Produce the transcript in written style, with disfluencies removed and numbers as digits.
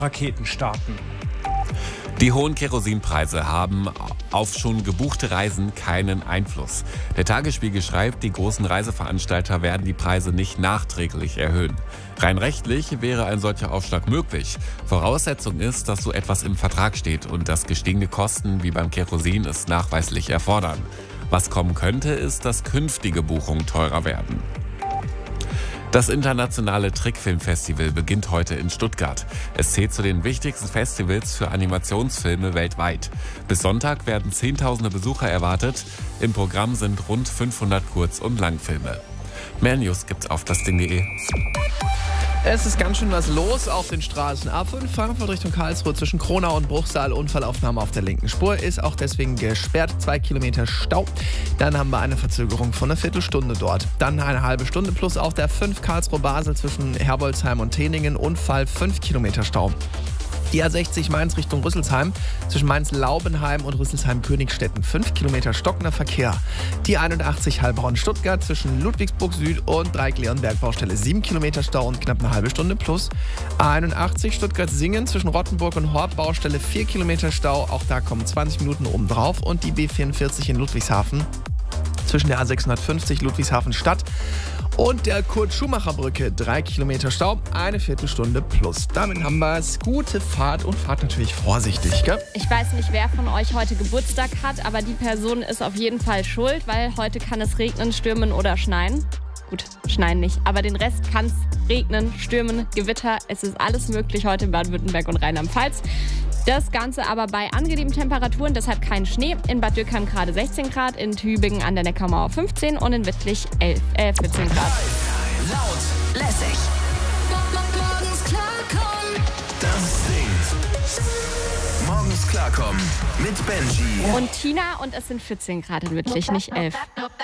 Raketen starten. Die hohen Kerosinpreise haben auf schon gebuchte Reisen keinen Einfluss. Der Tagesspiegel schreibt, die großen Reiseveranstalter werden die Preise nicht nachträglich erhöhen. Rein rechtlich wäre ein solcher Aufschlag möglich. Voraussetzung ist, dass so etwas im Vertrag steht und dass gestiegene Kosten wie beim Kerosin es nachweislich erfordern. Was kommen könnte, ist, dass künftige Buchungen teurer werden. Das internationale Trickfilmfestival beginnt heute in Stuttgart. Es zählt zu den wichtigsten Festivals für Animationsfilme weltweit. Bis Sonntag werden Zehntausende Besucher erwartet. Im Programm sind rund 500 Kurz- und Langfilme. Mehr News gibt's auf dasding.de. Es ist ganz schön was los auf den Straßen. A5 Frankfurt Richtung Karlsruhe zwischen Kronau und Bruchsal. Unfallaufnahme auf der linken Spur ist auch deswegen gesperrt. 2 Kilometer Stau. Dann haben wir eine Verzögerung von einer Viertelstunde dort. Dann eine halbe Stunde plus auf der 5 Karlsruhe-Basel zwischen Herbolzheim und Teningen. Unfall 5 Kilometer Stau. Die A60 Mainz Richtung Rüsselsheim zwischen Mainz-Laubenheim und Rüsselsheim-Königstetten. 5 Kilometer stockender Verkehr. Die 81 Heilbronn-Stuttgart zwischen Ludwigsburg Süd und Dreieck-Leon-Bergbaustelle. 7 Kilometer Stau und knapp eine halbe Stunde plus. A81 Stuttgart-Singen zwischen Rottenburg und Horb Baustelle. 4 Kilometer Stau. Auch da kommen 20 Minuten oben drauf. Und die B44 in Ludwigshafen zwischen der A650 Ludwigshafen-Stadt und der Kurt-Schumacher-Brücke. 3 Kilometer Stau, eine Viertelstunde plus. Damit haben wir es. Gute Fahrt und fahrt natürlich vorsichtig, gell? Ich weiß nicht, wer von euch heute Geburtstag hat, aber die Person ist auf jeden Fall schuld, weil heute kann es regnen, stürmen oder schneien. Gut, schneien nicht, aber den Rest kann es regnen, stürmen, Gewitter. Es ist alles möglich heute in Baden-Württemberg und Rheinland-Pfalz. Das Ganze aber bei angenehmen Temperaturen, deshalb kein Schnee. In Bad Dürkheim gerade 16 Grad, in Tübingen an der Neckarmauer 15 und in Wittlich 14 Grad. Laut, lässig. Morgens klarkommen. Das Ding. Morgens klarkommen mit Benji. Und Tina und es sind 14 Grad in Wittlich, nicht 11.